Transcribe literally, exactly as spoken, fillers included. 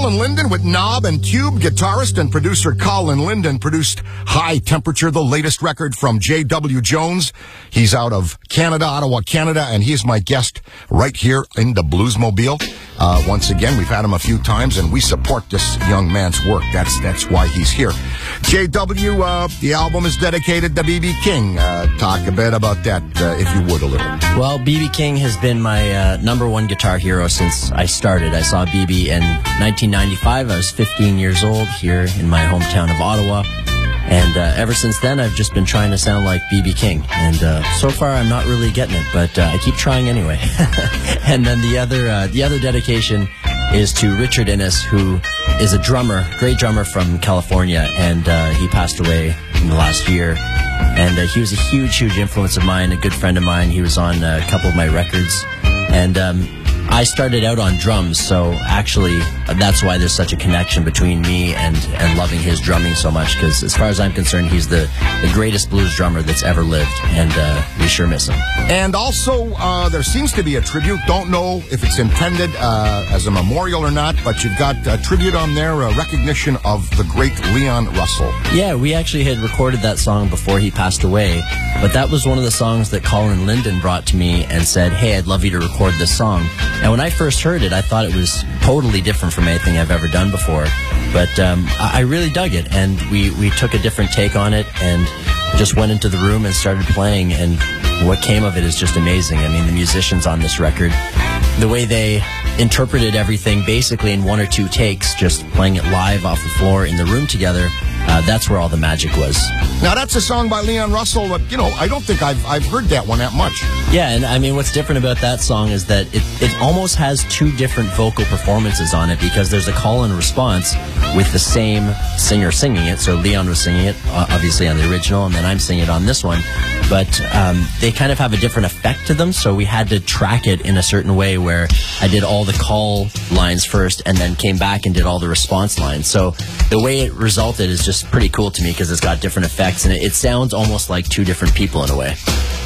Colin Linden with Knob and Tube. Guitarist and producer Colin Linden produced High Temperature, the latest record from J W Jones. He's out of Canada, Ottawa, Canada, and he's my guest right here in the Bluesmobile. Uh, once again, we've had him a few times, and we support this young man's work. That's that's why he's here. J W, uh, the album is dedicated to B B King. Uh, talk a bit about that, uh, if you would, a little. Well, B B King has been my uh, number one guitar hero since I started. I saw B B in nineteen ninety-five. I was fifteen years old here in my hometown of Ottawa. And uh, ever since then, I've just been trying to sound like B B King. And uh, so far, I'm not really getting it, but uh, I keep trying anyway. And then the other uh, the other dedication is to Richard Innes, who is a drummer, great drummer from California, and uh, he passed away in the last year. And uh, he was a huge, huge influence of mine, a good friend of mine. He was on a couple of my records. And um, I started out on drums, so actually that's why there's such a connection between me and, and loving his drumming so much, because as far as I'm concerned, he's the, the greatest blues drummer that's ever lived, and uh, we sure miss him. And also, uh, there seems to be a tribute. Don't know if it's intended uh, as a memorial or not, but you've got a tribute on there, a recognition of the great Leon Russell. Yeah, we actually had recorded that song before he passed away, but that was one of the songs that Colin Linden brought to me and said, hey, I'd love you to record this song. And when I first heard it, I thought it was totally different from anything I've ever done before. But um, I really dug it, and we, we took a different take on it and just went into the room and started playing, and what came of it is just amazing. I mean, the musicians on this record, the way they interpreted everything basically in one or two takes, just playing it live off the floor in the room together, uh, that's where all the magic was. Now, that's a song by Leon Russell, but, you know, I don't think I've, I've heard that one that much. Yeah, and I mean, what's different about that song is that it, it almost has two different vocal performances on it, because there's a call and response with the same singer singing it. So Leon was singing it, obviously, on the original, and then I'm singing it on this one. But um, they kind of have a different effect to them, so we had to track it in a certain way where I did all the call lines first and then came back and did all the response lines. So the way it resulted is just pretty cool to me, because it's got different effects, and it, it sounds almost like two different people in a way.